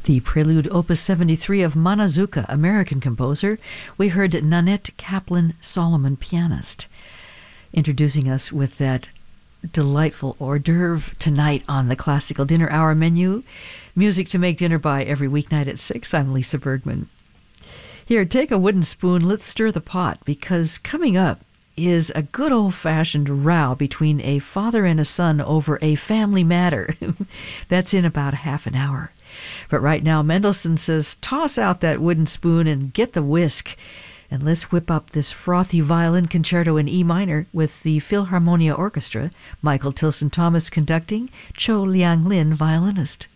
The Prelude Opus 73 of Manazuka, American composer. We heard Nanette Kaplan Solomon, pianist, introducing us with that delightful hors d'oeuvre tonight on the Classical Dinner Hour menu. Music to make dinner by every weeknight at 6. I'm Lisa Bergman. Here, take a wooden spoon. Let's stir the pot, because coming up is a good old-fashioned row between a father and a son over a family matter. That's in about half an hour. But right now, Mendelssohn says, toss out that wooden spoon and get the whisk. And let's whip up this frothy violin concerto in E minor with the Philharmonia Orchestra, Michael Tilson Thomas conducting, Cho Liang Lin violinist.